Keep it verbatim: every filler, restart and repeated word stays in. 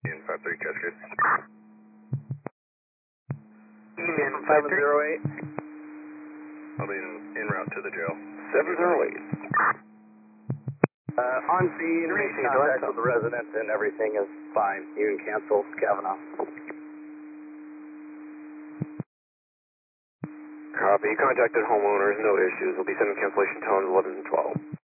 In five three, Cascade. In seven zero eight. I'll be in, en route to the jail. seven zero eight. Uh, on scene, made contact with the residents and everything is fine. You can cancel Kavanaugh. Copy. Contacted homeowners, no issues. We'll be sending cancellation tones eleven and twelve.